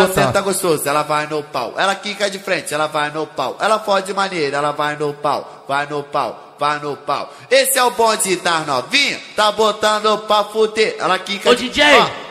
senta gostoso, ela vai no pau. Ela quica de frente, ela vai no pau. Ela fode maneira, ela vai no pau. Vai no pau, vai no pau. Esse é o bonde das novinhas, tá botando pra fuder. Ela quica Ô, de... DJ! Ó.